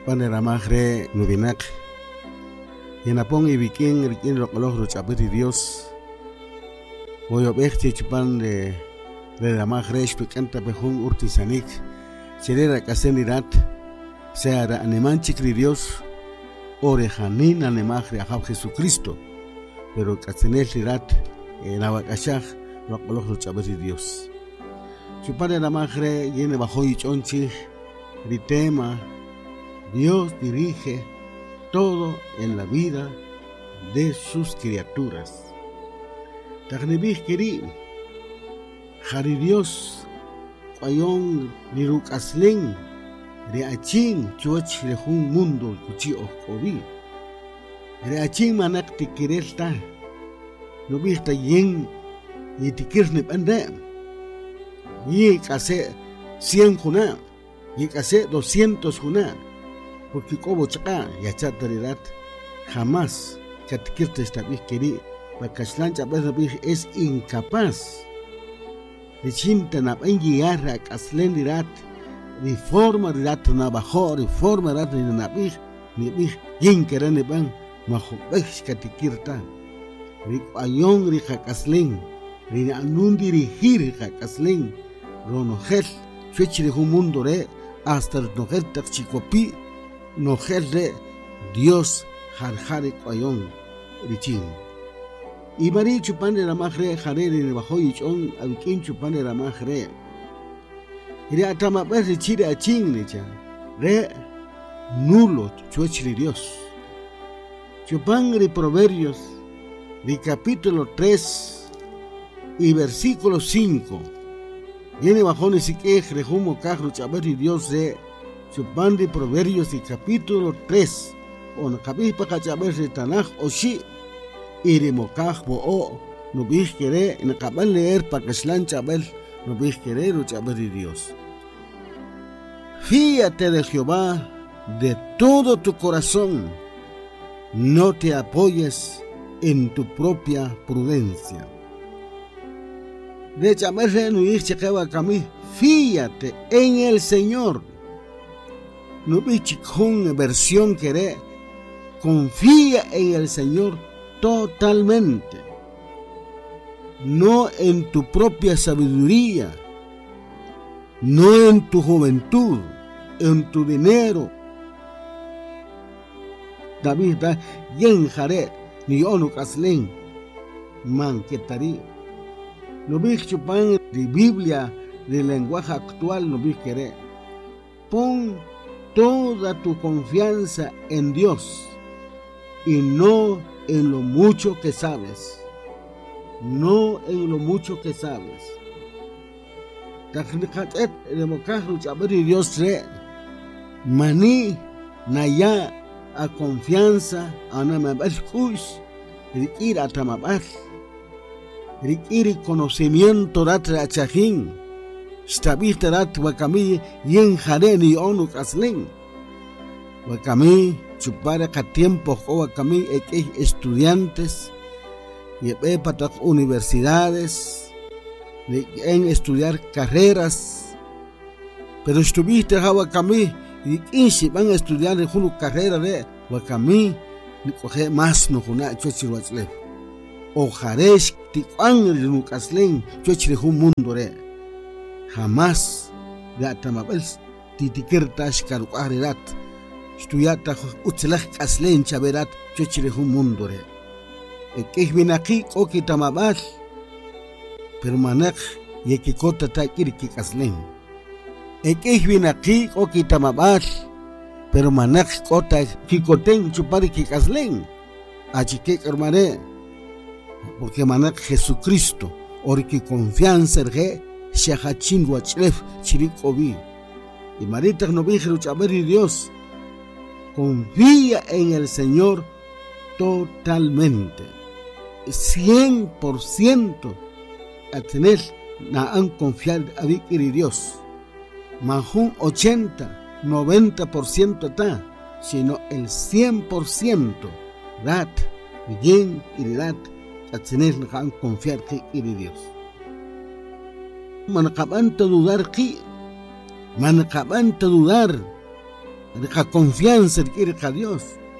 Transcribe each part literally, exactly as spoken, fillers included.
Paneramajre nubinak. Yenapong ibikin rikin rokolog ruchapeti Dios. Voy a ver si chupan de de la majre explicanta pejun urtisanik. Serera casenirat. Sea aneman chikri Dios. Orejanin anemajre a Jesucristo. Pero casenel lirat en abacashaj rokolog ruchapeti Dios. Chupan de la majre yene bajo y chonchi. Ritema. Dios dirige todo en la vida de sus criaturas. Tagnebih keri, Hari Dios, Quayon Niruk Asling, Reachin, Chuach Rehun Mundo, Kuchi Okobi. Reachin Manak Tikiresta, Nubista Yen, Yitikirnip and them. Yi Kase cien Juna, Yi Kase doscientos Juna. Porque como chaca ya chatarirat jamás chatkirte estabis queri bakashlan chabas es incapaz de chinta na engiar a kaslen dirat de forma dirat na bajo de forma dirat na bih ni bih yin kerane ban maho besh katikirta ri ayon ri kaslen ri anun dirigir kaslen rono gel switchre hu mundo re hasta no gel takchikopi no de Dios jarjare quayon richin. Y Marí chupan de la majre jare de bajo y chon abikin chupan de la majre. Y de atama pues richire a chin necha. Re nulo chuechri Dios. Chupan de Proverbios de capítulo tres y versículo cinco. Viene bajo ni siquiera rejumo cajro chabari Dios de Chupan de Proverbios y capítulo tres. O no capítulo para chaber de Tanaj o shi. Y de mokaj bo o. No bis querer en acabar leer para que slan chabel. No bis querer o chaber de Dios. Fíate de Jehová de todo tu corazón. No te apoyes en tu propia prudencia. De chaber no ir chequeba camí. Fíate en el Señor. No bichikun versión queré, confía en el Señor totalmente, no en tu propia sabiduría, no en tu juventud, en tu dinero. David da yen jare ni onu kaslen man ketari. No bichupan de Biblia de lenguaje actual no biqueré. Pon toda tu confianza en Dios y no en lo mucho que sabes. No en lo mucho que sabes. Dios re mani naya a confianza anamabal kush rikir atamabal rikir conocimiento ratra chahin. Stabiste rat wakami yen jareni onu kaslen. Wakami chupara ka tiempo ko wakami ek estudiantes y e patak universidades en estudiar carreras. Pero estuviste ha wakami y insi van a estudiar en una carrera de wakami ni coge más no juna chochirwachle. O jaresh ti an nu kaslen chochire hu mundo re. Jamás de atamabel titikirtash karuarirat estudiata utzlach kaslen chaverat chochire hu mundore ekih binaki oki tamabal permanak yekikota takirki kaslen ekih binaki oki tamabal permanak kota kikoten chupari ki kaslen achike hermane porque manak Jesucristo orki confianza erge Shahachin Wachlef Chirikobi. Y Marita no vije chaberi Dios. Confía en el Señor totalmente. Cien por ciento a tener na han confiar a Dios. Mahun ochenta, noventa por ciento está, sino el cien por ciento rat, bien y rat a tener na han confiar en Dios. Manakabanta dudar ki, manakabanta dudar Rica confianza rica Dios.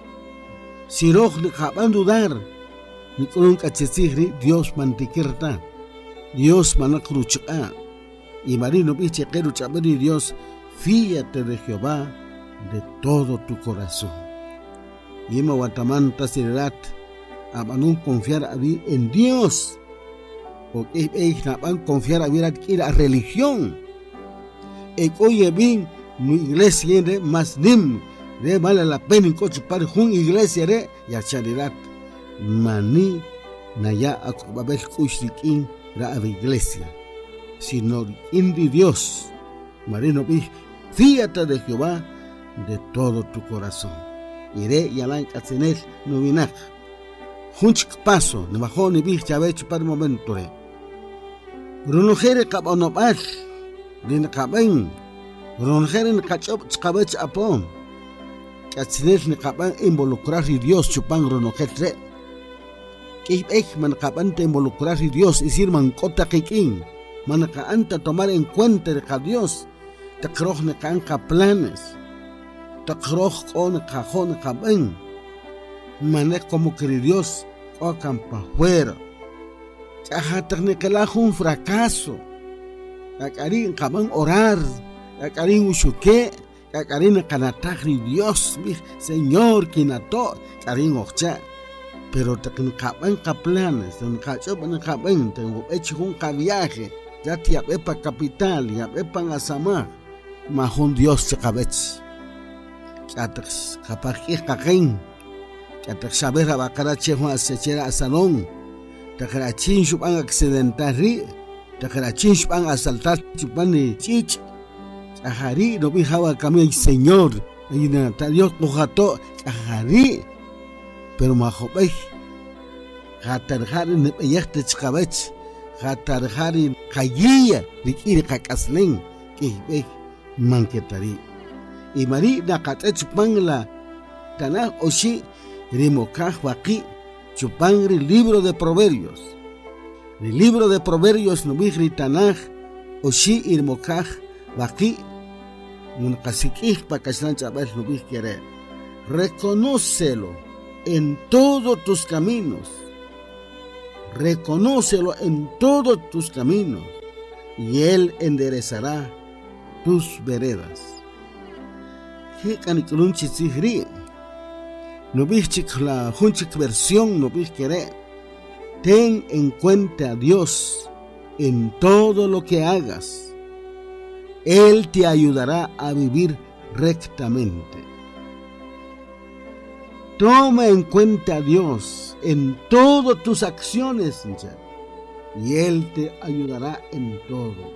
Si roh rica van dudar, ni kulun kachesihri Dios mantikirta, Dios manakrucha. Y marino biche quiero chaberi Dios, fíjate de Jehová de todo tu corazón. Y me guatamanta siderat, abanun confiar a mí en Dios. Porque ellos van a confiar a ver aquí la religión. Y oye bien, mi iglesia de más nim, de vale la pena en coche para una iglesia de ya charidad. Mani, naya acababel kushrikin la iglesia. Sino indi Dios, marino vi, fíjate de Jehová de todo tu corazón. Iré y alan cacenes no vinak. Junch paso, ni bajo ni vi chavech para momento re. Runojere kabonobal, din kaben. Runojere ni kachop chavech apon. Cacenes ni kaban involucrar y Dios chupan runojere. Que ek man kaban te involucrar y Dios y sir man kota kikin. Manaka anta tomar en cuenta de que Dios te croj ne canca planes, te croj con cajón caben, mané como que Dios o campa fuera, caja tecnicala un fracaso, cacarín caben orar, cacarín ushuque, cacarín canatagri Dios, mi Señor quinato, carín ocha. Pero te caben planes, te caben caben, tengo hecho un viaje. Ya te abepa capital, ya abepa asama, mahun Dios te cabez. Catex, capaqui caquín, catex saber a bacarache Juan Sechera a salón, te carachin chupan accidentari, te carachin chupan asaltar chupani chich, cajari, no bijaba camión Señor, y Dios mojato, cajari, pero mahobey, caterjari nepeyeste cabez. Hatarhari kayia dikiri kakasling kihbe manketari y mari nakate chupangla tanah oshi rimokah waki chupangri libro de proverbios el libro de proverbios no bihri tanah oshi irmokah waki un kasikih pakaslan chabel no bih quiere reconócelo en todos tus caminos. Reconócelo en todos tus caminos y Él enderezará tus veredas. ¿Qué caniculunchi sihri? No bichik la junchik versión no bichkere. Ten en cuenta a Dios en todo lo que hagas. Él te ayudará a vivir rectamente. Toma en cuenta a Dios en todas tus acciones, y Él te ayudará en todo.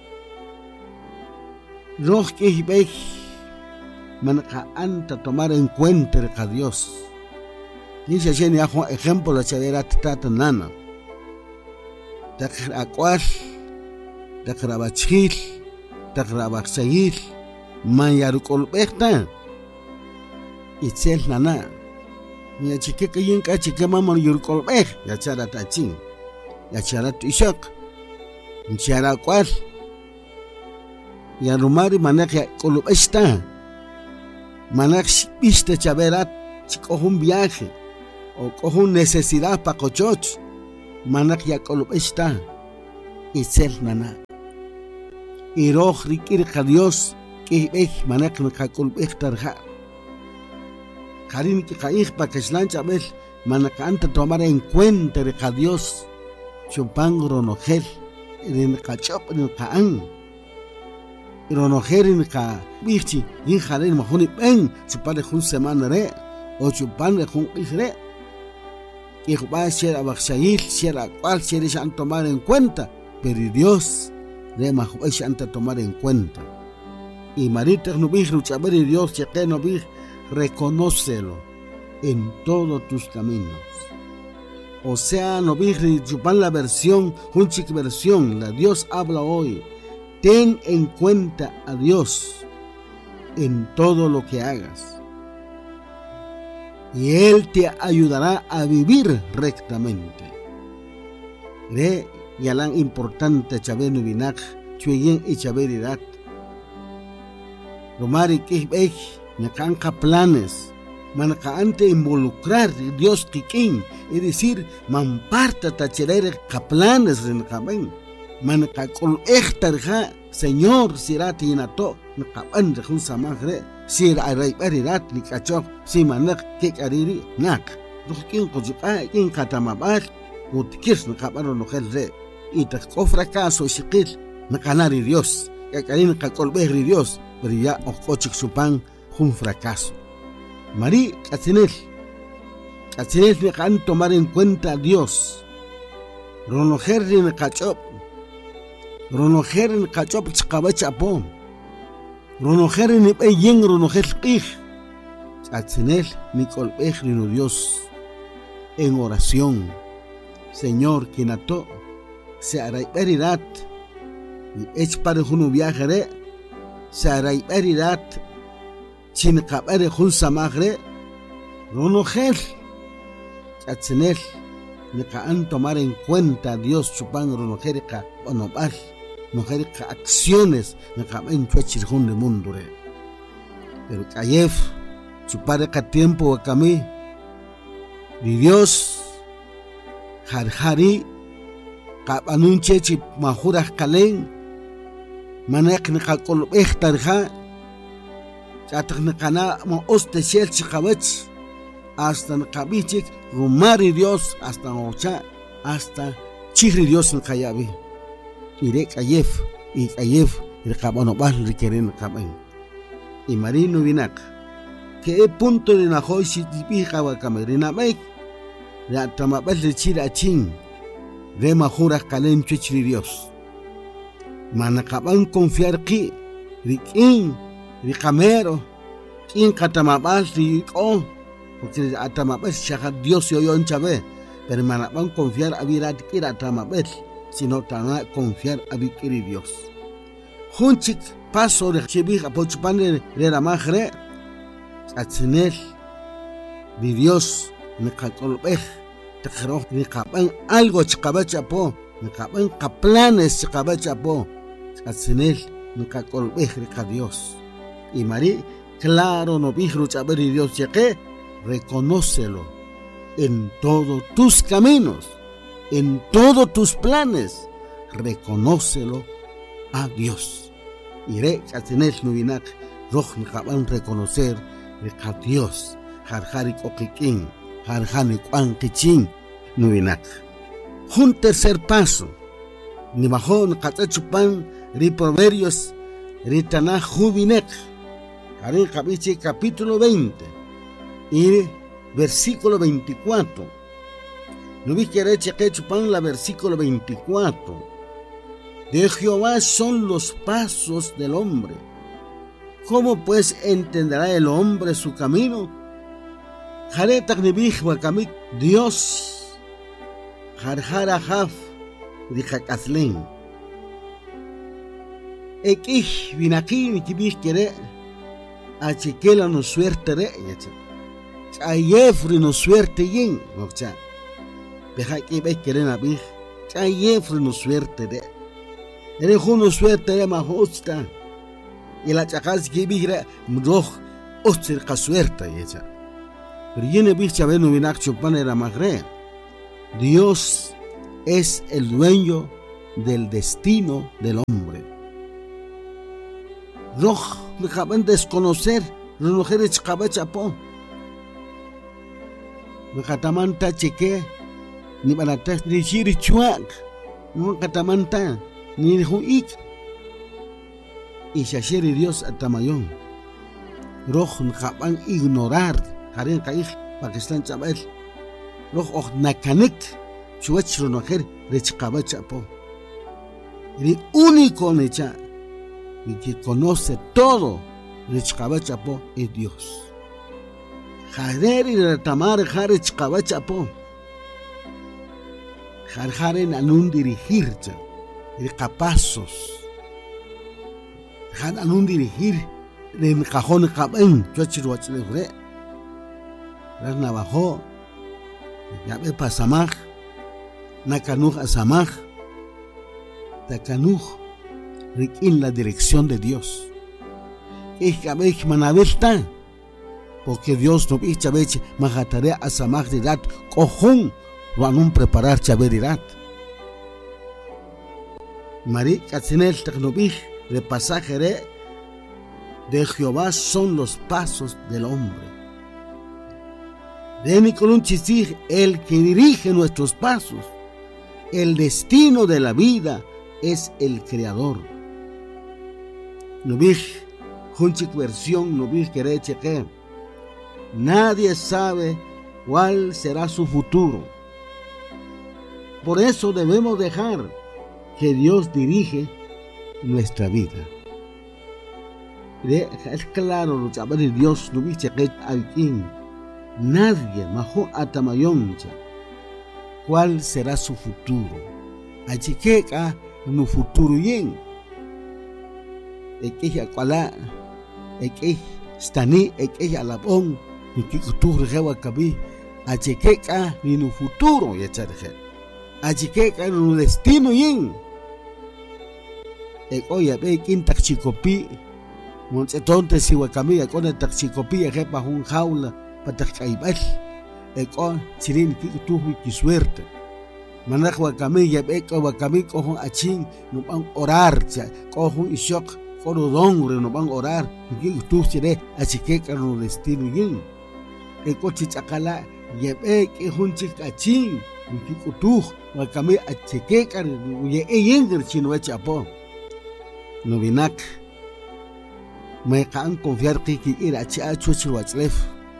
Roh que manca anta tomar en cuenta a Dios. Dice Jenny ajo ejemplo la chavera tata nana. Takra akwal, takra bachil, takra baksayil, mayarukol bekta. Itzel nana. Ya chique que yin ka chique mama yurkol beh ya chara tachin ya chara tishak chara kwal ya rumari manak ya kolub esta manak piste chaverat chico un viaje o cojo un necesidad pa cochoch manak ya kolub esta y ser nana y roh rikir ka Dios que beh manak ka kolub tarja Karin que caig para que slan chabel manacanta tomar en cuenta de que Dios chupan ronogel en cachop en kaan ronogel en ka bichi yin jaren mahuni ben chupan de un semana re o chupan de un isre y va a ser abaxayil ser a cual ser shan tomar en cuenta pero Dios de mahu shanta tomar en cuenta y marita no bicho chabel Dios que no bicho reconócelo en todos tus caminos. O sea, no vi chupan la versión, un chic versión, la Dios habla hoy. Ten en cuenta a Dios en todo lo que hagas. Y Él te ayudará a vivir rectamente. Re yalan importante chabenu binak, chuyen y chaberidat. Romari kihbech. Nakanka planes, manakaante involucrar Dios kikin, es decir, mamparta tachelere kaplanes renkaben, manakakol echtarja, Señor, sirati inato, nakaban rejun samagre, sir araibarirat likachok, si manak kekariri nak, rukin kojuka in katamabal, utkis nakaban nojel re, y takko fracaso shikil, nakanari Dios, kakarin kakolbehri Dios, pero ya okochik supan un fracaso. Marí, Katzinel, Katzinel me can tomar en cuenta a Dios. Ronojer en Kachop, Ronojer en Kachop Chkabachapom, Ronojer en Eyen Ronojer Kij, Katzinel Nicol Ejrino Dios, en oración. Señor, quien ató, se hará veridat, y ech para un viaje, se hará veridat. Chin kabare hun samagre ronogel atzenel nekaan tomar en cuenta a Dios chupan ronogerica onobal nogerica acciones nekamen chuachir hun de mundo re pero kayef chupare ka tiempo kami di Dios harhari kabanun chechi mahurah kalen manek nekakol ehtarja Chatak nakana mo oste shel chikawech hasta nakabichik rumari Dios hasta ocha hasta chihri Dios nakayabi ire kayef y kayef el kabano bal requieren kabain y marino vinak que punto de nahoy si tipica wa kamerina mek la tamabel de chira chin de majura kalen chihri Dios manakaban confiar ki rikin Ricamero, quien catamabal rico, porque atamabel shaha Dios yo yo en chabe, pero manaban confiar a virat kira atamabel, sino tan confiar a vikiri Dios. Junchik paso de chibig a pochupan de la magre, atzinel, de Dios, me cacolbej, te jero, me capan algo chicabachapo, me capan caplanes chicabachapo, atzinel, me cacolbej rica Dios. Y Marí, claro, no vijru chaber y Dios llegue, reconócelo en todos tus caminos, en todos tus planes, reconócelo a Dios. Iré, Katzinel Nubinak, Roj Nikaban reconocer a Dios, Harjari Kokikin, Harjani Kwan Kichin, Nubinak. Un tercer paso, Nimajón Katachupan, Ri Proverbios, Ritana Jubinek. Haré capítulo veinte y versículo veinticuatro. No vi que que chupan la versículo veinticuatro. De Jehová son los pasos del hombre. ¿Cómo pues entenderá el hombre su camino? Haré taknibijwa kamik Dios. Harjara haf dikakazlen. Ekih vinaki nikibij kere. Achikela no suerte re yacha chayefri no suerte yin nocha deja que ve queren abir chayefri no suerte re ere juno suerte re mahosta y la chacas que vigra mroj ostir ka suerte yacha pero yene bir chabe no vinak chupan era magre. Dios es el dueño del destino del hombre. Roj me acaban de desconocer los mujeres cabachapo me catamanta cheque ni barata ni chiri chuak no catamanta ni huik y shasheri Dios atamayón Roj me acaban ignorar karen kaij Pakistan chabel Roj och nakanik chuach los mujeres de cabachapo el único necha y que conoce todo, el Chkabachapo es Dios. Jarer y retamar Jare Chkabachapo. Jarjaren anun dirigir, el capazos. Jan anun dirigir, el cajón caben, chuachiruach le fre. Ras navajo, ya ve pasamaj, nakanuj asamaj, takanuj. En la dirección de Dios. Es que a veces manabelta, porque Dios no vi chabech majatare asamagdirat kohun wanun preparar chaberirat. Mari katzinel teknobij de pasaje de Jehová son los pasos del hombre. De Nicolón Chisig, el que dirige nuestros pasos. El destino de la vida es el creador. Nubij, junchik versión, nubij quereche que nadie sabe cuál será su futuro. Por eso debemos dejar que Dios dirige nuestra vida. Es claro, Dios no dice que alguien, nadie, majo atamayoncha, cuál será su futuro. Allí que no futuro bien. Eke cuala, eke stani, eke alabón, y que tú rejewa cabi, allí que ni no futuro ya charje. Allí que no destino bien. Eko ya ve quinta chicopi. Entonces si wakamia con el taxicopía que pa un jaula para taxaibal e con chirin ki tu ki suerte manak wakamia be ko wakami ko achin no van orar cha ko un ishok ko don no van orar ki tu chire achike kanu destino yin e ko chichakala ye be ki hun chikachin ki tu wakami achike kanu ye yin chino chapo no binak me can confiar que ir a cha chuchil wachlef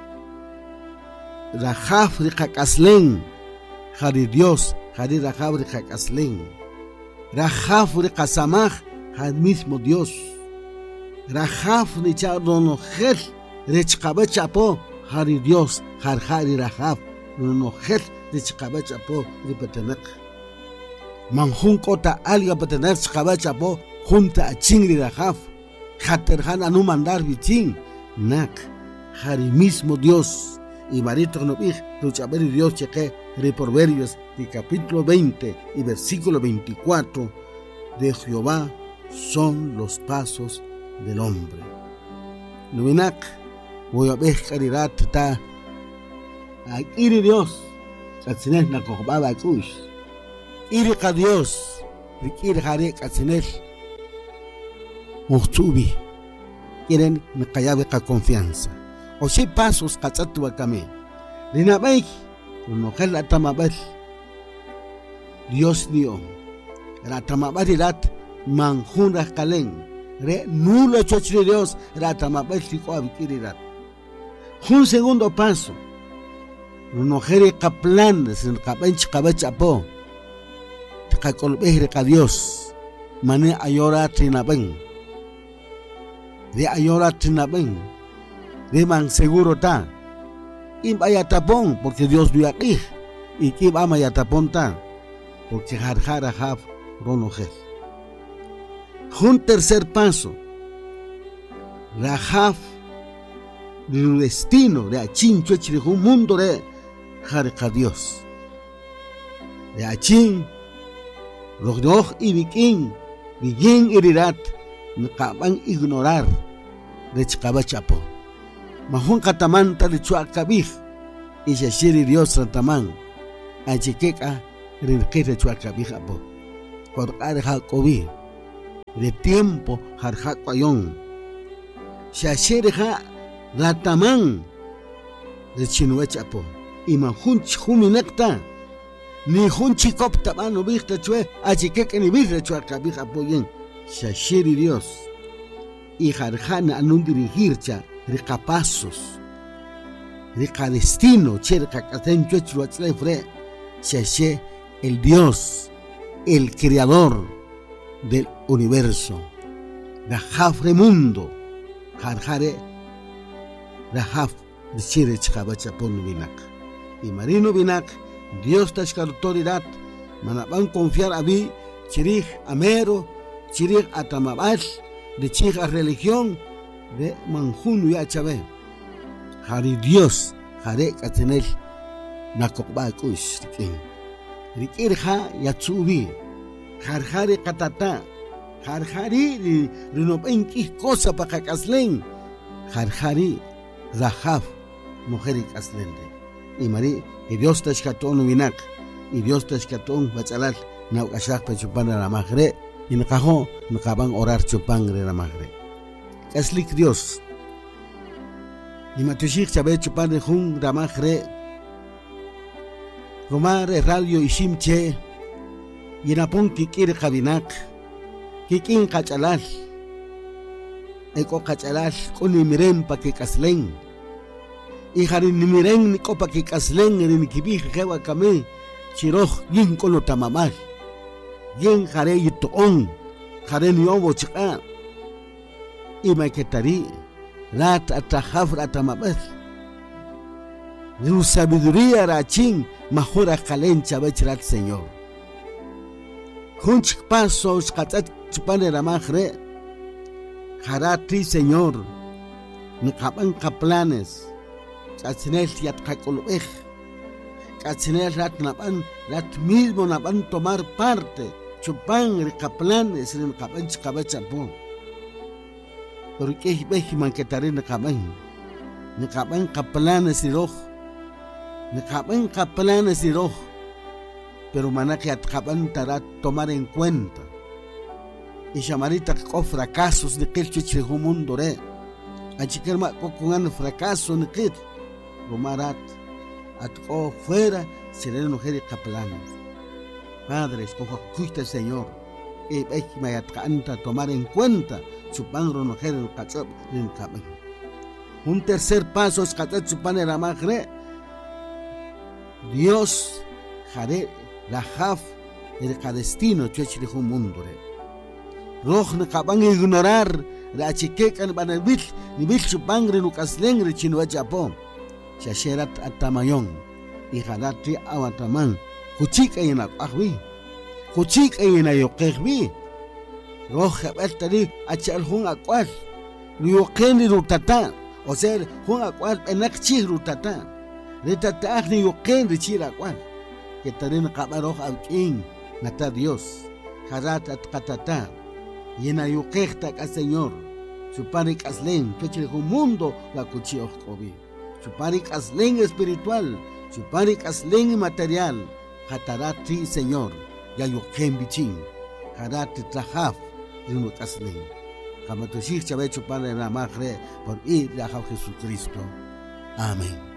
Rahaf rikakaslen hari Dios hari Rahaf rikakaslen Rahaf rikasamaj had mismo Dios Rahaf ni cha dono gel rechkabe chapo hari Dios har hari Rahaf no gel rechkabe chapo ripetenek manjun kota alga petener chkabe chapo junta a chingri Rahaf Haterhan anu mandar bichín, nak, hari mismo Dios, y marito no bij, luchaber y Dios cheque, Proverbios, de capítulo veinte y versículo veinticuatro, de Jehová son los pasos del hombre. Nubinak, voy a ver caridad, ta, iri Dios, katzines na kohbaba kush, iri ka Dios, rikir hare katzines, Muxtubi, quieren me callabe con confianza. O si pasos cachatu a camé. Rinabay, no que la tamabel. Dios dio. La tamabelirat manjuna calen. Re nulo chochri Dios, la tamabel chico abikirirat. Un segundo paso. No jere caplan, sin cabench cabechapo. Te cacolbeje a Dios. Mané ayora trinaben. De ayora tinabeng, de man seguro ta, y vaya tapón, porque Dios vio aquí, y que va a tapón ta, porque jarjara haf ronojer. Un tercer paso, la haf de un destino, de achin, de un mundo de jarja Dios. De achin, los dos y viking, viking irirat, no caban ignorar de chapo. Mahun katamanta de chuacabij y shashiri Dios rantaman. A chiqueca rinque de chuacabij apo. Por arjacobi de tiempo harjacoyon. Shashiri ha rataman de chinuechapo. Y mahun chihuminecta. Ni hun chicopta mano vista chue. A chiqueca ni vista chuacabij apo yen. Shashiri Dios y jarjana anun dirigircha rica pasos rica destino cherca caten chuechuatzlefre Shashe el Dios el creador del universo Rahaf mundo jarjare Rahaf de chire chkabachapon binak y marino binak Dios tashkar autoridad manaban confiar a mí chirij amero Chirich atamabal, de chica religión, de manjunu ya chabe. Hari Dios, hare katenel, nakokba kush, rikin. Rikirha yatsubi, harhari katata, harhari rinobenki cosa para kaslen, harhari Rahaf mujer y aslende. Y Mari, y Dios te escatón winak, y Dios te escatón bachalal, na ukashak pe chupan la magre, y nakaho, nakaban orar chupan la magre. Aslik Dios. Y matushik chabe chupan de jun la magre, Romar radio y simche, y napon kikir kabinak, kikin kachalal, eko kachalal, kuni miren pa kikaslen, y harin ni miren ni kopa kikaslen, ni kibih kewa kame, chiroh yin kono tamamal, yin hare yitoon, hare ni obo chika, y maiketari, lat atahafra atamabel, su sabiduría rachín, mejora calencha bechrat Señor. Junch paso skatat chupane la magre, harati Señor, ni kapan kaplanes, katsinel yat kakolubej, katsinel rat napan, rat mismo napan tomar parte, chupan kaplanes, ni kapan chikabachapo. Porque veji manquetare ni kapan, ni kapan kaplanes y rojo. Nakaban kaplanes y rojo, pero manaki atkaban tara tomar en cuenta. Y chamarita ko fracasos ni kil chichihu mundo re. Achiker ma ko kungan fracaso ni kil. Romarat atko fuera serán mujeres kaplanes. Padres, coja cuista el Señor. Y veis me atkanta tomar en cuenta su pangro mujer en kachop en kaban. Un tercer paso es kachop su pan era magre. Dios jare la haf el destino chuechri un mundo re. Roh ne kaban ignorar la chiquecan banabit ni bich chupangre no kaslengre chino japón. Chasherat atamayon y jarati awataman. Kuchika ina ahwi. Kuchika ina yoqehwi. Roh jabertari achal hun akwal. Yoqeni rutata. O sea, hun akwal enakchi rutata. Reta taagni yoquen richira kwan. Que tarena kabaroj aukin nata Dios. Harat at katata. Yena yoqekta ka Señor. Chuparik aslen, kechil un mundo la cuchillo kobi. Chuparik aslen espiritual. Chuparik aslen material. Hatarati Señor. Ya yoquen bichin. Harat trahaf. Rino aslen. Kamatushik chabe chupane la magre por ir a Jesucristo. Amén.